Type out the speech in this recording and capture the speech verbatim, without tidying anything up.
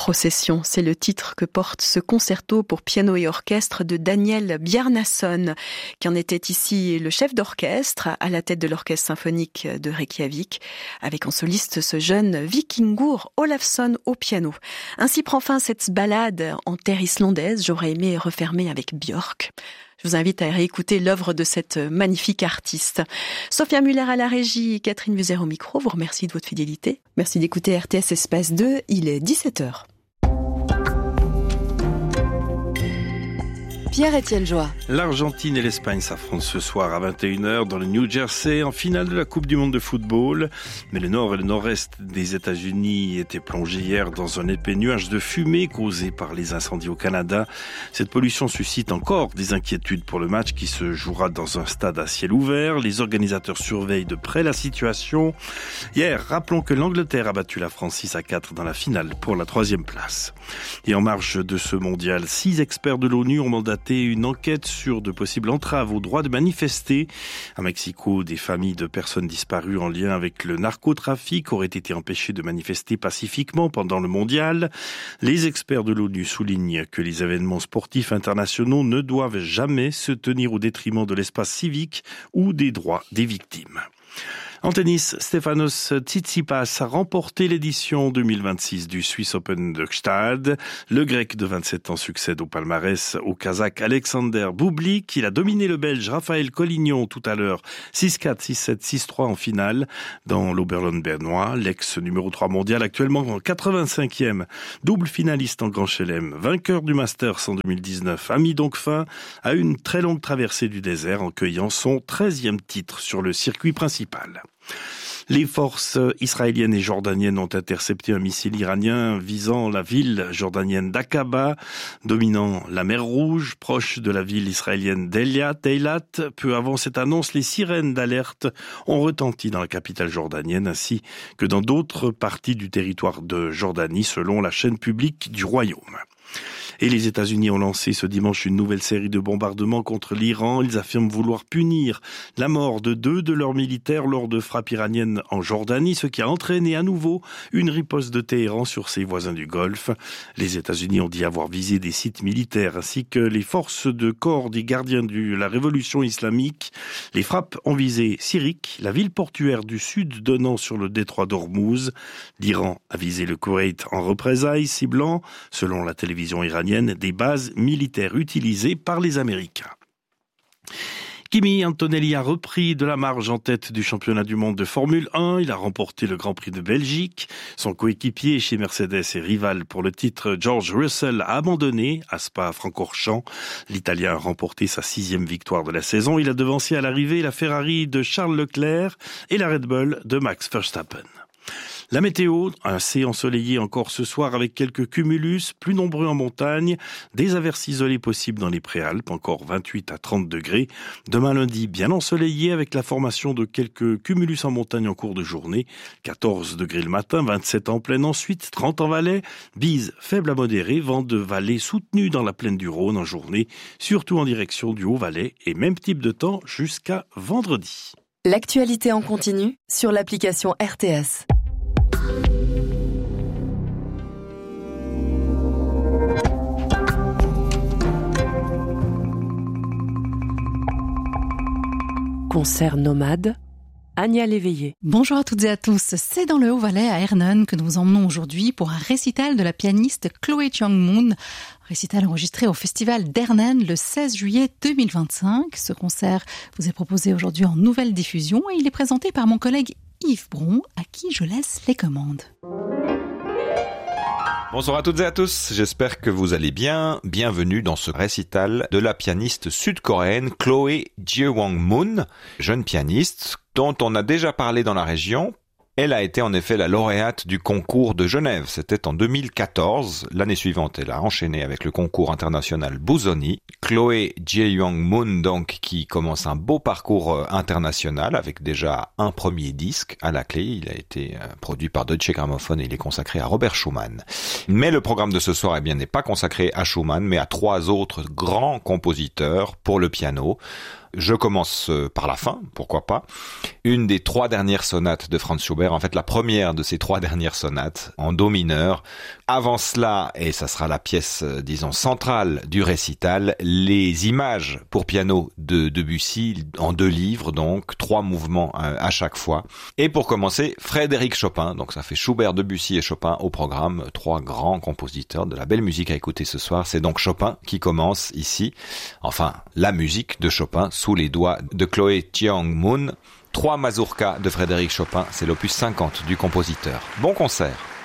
Procession, c'est le titre que porte ce concerto pour piano et orchestre de Daniel Bjarnason, qui en était ici le chef d'orchestre à la tête de l'orchestre symphonique de Reykjavik, avec en soliste ce jeune Vikingur Olafsson au piano. Ainsi prend fin cette balade en terre islandaise, j'aurais aimé refermer avec Björk. Je vous invite à réécouter l'œuvre de cette magnifique artiste. Sophia Muller à la régie, Catherine Muser au micro, vous remercie de votre fidélité. Merci d'écouter R T S Espace deux, il est dix-sept heures. Pierre-Étienne Joie. L'Argentine et l'Espagne s'affrontent ce soir à vingt et une heures dans le New Jersey en finale de la Coupe du Monde de football. Mais le nord et le nord-est des États-Unis étaient plongés hier dans un épais nuage de fumée causé par les incendies au Canada. Cette pollution suscite encore des inquiétudes pour le match qui se jouera dans un stade à ciel ouvert. Les organisateurs surveillent de près la situation. Hier, rappelons que l'Angleterre a battu la France six à quatre dans la finale pour la troisième place. Et en marge de ce mondial, six experts de l'ONU ont mandaté une enquête sur de possibles entraves au droit de manifester. À Mexico, des familles de personnes disparues en lien avec le narcotrafic auraient été empêchées de manifester pacifiquement pendant le mondial. Les experts de l'ONU soulignent que les événements sportifs internationaux ne doivent jamais se tenir au détriment de l'espace civique ou des droits des victimes. En tennis, Stefanos Tsitsipas a remporté l'édition deux mille vingt-six du Swiss Open de Gstad. Le Grec de vingt-sept ans succède au palmarès au Kazakh Alexander Bublik. Il a dominé le Belge Raphaël Collignon tout à l'heure six quatre, six sept, six trois en finale dans l'Oberland bernois. L'ex numéro trois mondial actuellement en quatre-vingt-cinquième, double finaliste en Grand Chelem, vainqueur du Masters en deux mille dix-neuf, a mis donc fin à une très longue traversée du désert en cueillant son treizième titre sur le circuit principal. Les forces israéliennes et jordaniennes ont intercepté un missile iranien visant la ville jordanienne d'Aqaba, dominant la mer Rouge, proche de la ville israélienne d'Eilat. Peu avant cette annonce, les sirènes d'alerte ont retenti dans la capitale jordanienne ainsi que dans d'autres parties du territoire de Jordanie, selon la chaîne publique du royaume. Et les États-Unis ont lancé ce dimanche une nouvelle série de bombardements contre l'Iran. Ils affirment vouloir punir la mort de deux de leurs militaires lors de frappes iraniennes en Jordanie, ce qui a entraîné à nouveau une riposte de Téhéran sur ses voisins du Golfe. Les États-Unis ont dit avoir visé des sites militaires ainsi que les forces de corps des gardiens de la révolution islamique. Les frappes ont visé Sirik, la ville portuaire du sud donnant sur le détroit d'Ormuz. L'Iran a visé le Koweït en représailles, ciblant, selon la télévision iranienne, des bases militaires utilisées par les Américains. Kimi Antonelli a repris de la marge en tête du championnat du monde de Formule un. Il a remporté le Grand Prix de Belgique. Son coéquipier chez Mercedes et rival pour le titre, George Russell, a abandonné à Spa-Francorchamps. L'Italien a remporté sa sixième victoire de la saison. Il a devancé à l'arrivée la Ferrari de Charles Leclerc et la Red Bull de Max Verstappen. La météo, assez ensoleillé encore ce soir avec quelques cumulus, plus nombreux en montagne, des averses isolées possibles dans les préalpes, encore vingt-huit à trente degrés. Demain lundi, bien ensoleillé avec la formation de quelques cumulus en montagne en cours de journée, quatorze degrés le matin, vingt-sept en plaine ensuite, trente en Valais, bise faible à modérée, vent de vallée soutenu dans la plaine du Rhône en journée, surtout en direction du Haut-Valais et même type de temps jusqu'à vendredi. L'actualité en continu sur l'application R T S. Concert nomade, Anya Léveillé. Bonjour à toutes et à tous, c'est dans le Haut-Valais à Hernon que nous vous emmenons aujourd'hui pour un récital de la pianiste Chloé Cheong-moon, récital enregistré au festival d'Hernon le seize juillet deux mille vingt-cinq. Ce concert vous est proposé aujourd'hui en nouvelle diffusion et il est présenté par mon collègue Yves Bron, à qui je laisse les commandes. Bonsoir à toutes et à tous, j'espère que vous allez bien. Bienvenue dans ce récital de la pianiste sud-coréenne Chloé Cheong-moon, jeune pianiste dont on a déjà parlé dans la région. Elle a été en effet la lauréate du concours de Genève, c'était en deux mille quatorze. L'année suivante, elle a enchaîné avec le concours international Busoni. Chloé Cheong-moon, donc, qui commence un beau parcours international avec déjà un premier disque à la clé. Il a été produit par Deutsche Grammophon et il est consacré à Robert Schumann. Mais le programme de ce soir, eh bien, n'est pas consacré à Schumann, mais à trois autres grands compositeurs pour le piano. Je commence par la fin, pourquoi pas. Une des trois dernières sonates de Franz Schubert, en fait la première de ces trois dernières sonates, en do mineur. Avant cela, et ça sera la pièce, disons, centrale du récital, les images pour piano de Debussy, en deux livres, donc, trois mouvements à chaque fois. Et pour commencer, Frédéric Chopin, donc ça fait Schubert, Debussy et Chopin au programme, trois grands compositeurs de la belle musique à écouter ce soir. C'est donc Chopin qui commence ici, enfin, la musique de Chopin sous les doigts de Chloé Cheong-moon. Trois mazurkas de Frédéric Chopin, c'est l'opus cinquante du compositeur. Bon concert!